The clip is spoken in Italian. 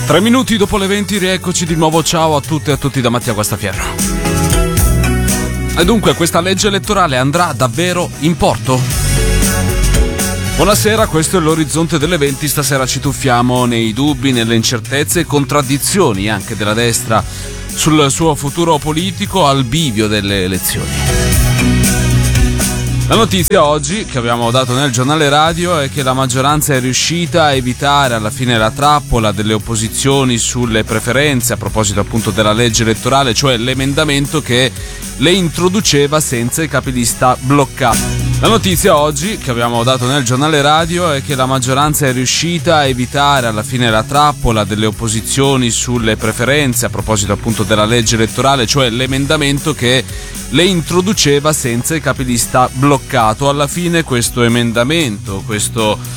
3 minuti dopo le 20, rieccoci di nuovo. Ciao a tutte e a tutti da Mattia Guastafierro. E dunque, questa legge elettorale andrà davvero in porto? Buonasera, questo è l'orizzonte delle 20. Stasera ci tuffiamo nei dubbi, nelle incertezze e contraddizioni anche della destra sul suo futuro politico al bivio delle elezioni. La notizia oggi, che abbiamo dato nel giornale radio, è che la maggioranza è riuscita a evitare alla fine la trappola delle opposizioni sulle preferenze, a proposito appunto della legge elettorale, cioè l'emendamento che le introduceva senza i capilista bloccati. La notizia oggi, che abbiamo dato nel giornale radio, è che la maggioranza è riuscita a evitare alla fine la trappola delle opposizioni sulle preferenze, a proposito appunto della legge elettorale, cioè l'emendamento che le introduceva senza il capilista bloccato. Alla fine questo emendamento, questo